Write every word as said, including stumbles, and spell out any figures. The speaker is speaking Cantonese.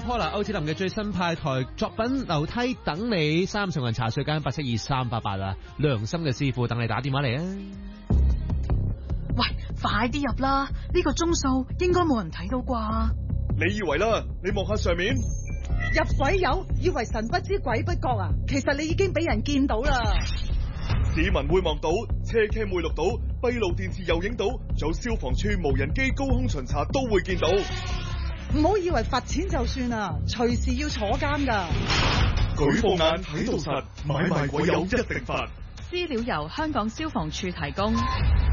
Paula 歐子林嘅最新派台作品《樓梯等你》，三成人茶水間八七二三八八啊，良心嘅師傅等你打電話嚟啊！ 喂，快啲入啦！呢個鐘數應該冇人睇到啩？ 你以為啦？你望下上面， 入鬼友以為神不知鬼不覺啊！其實你已經俾人見到啦。 市民會望到，車 cam 會錄到，閉路電視又影到，仲有消防處無人機高空巡查都會見到。 唔好以為罰錢就算啊，隨時要坐監噶。 舉放眼睇到實，買賣鬼友一定罰。 資料由香港消防處提供。